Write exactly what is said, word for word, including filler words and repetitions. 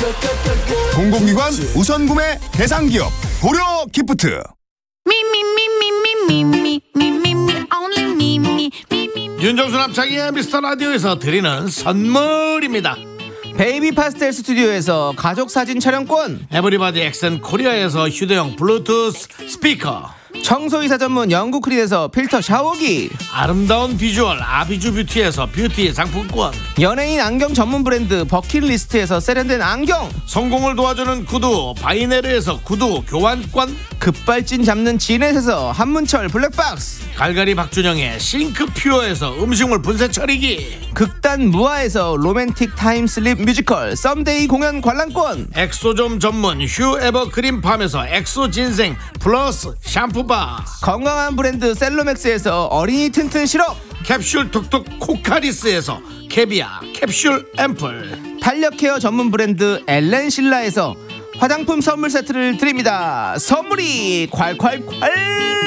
공공기관 우선구매 대상기업 고려 기프트. 윤정수 남창희의 미스터라디오에서 드리는 선물입니다. 베이비 파스텔 스튜디오에서 가족사진 촬영권, 에브리바디 엑센 코리아에서 휴대용 블루투스 스피커, 청소이사 전문 영국 크린에서 필터 샤워기, 아름다운 비주얼 아비주 뷰티에서 뷰티 상품권, 연예인 안경 전문 브랜드 버킷리스트에서 세련된 안경, 성공을 도와주는 구두 바이네르에서 구두 교환권, 급발진 잡는 진넷에서 한문철 블랙박스, 갈갈이 박준영의 싱크퓨어에서 음식물 분쇄 처리기, 극단 무아에서 로맨틱 타임슬립 뮤지컬 썸데이 공연 관람권, 엑소점 전문 휴 에버그린팜에서 엑소 진생 플러스 샴푸바, 건강한 브랜드 셀로맥스에서 어린이 튼튼 시럽, 캡슐 톡톡 코카리스에서 캐비아 캡슐 앰플, 탄력 케어 전문 브랜드 엘렌실라에서 화장품 선물 세트를 드립니다. 선물이 콸콸콸.